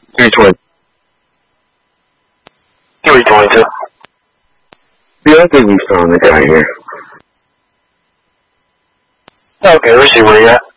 320. 322. Yeah, I think we found the guy here. Okay, let's see where you at.